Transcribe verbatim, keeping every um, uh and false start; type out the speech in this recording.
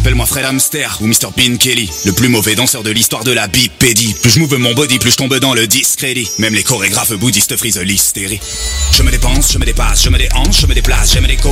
Appelle-moi Fred Hamster ou mister Bean Kelly, le plus mauvais danseur de l'histoire de la bipédie. Plus je move mon body, plus je tombe dans le discrédit. Même les chorégraphes bouddhistes frisent l'hystérie. Je me dépense, je me dépasse, je me déhanche, je me déplace, j'aime les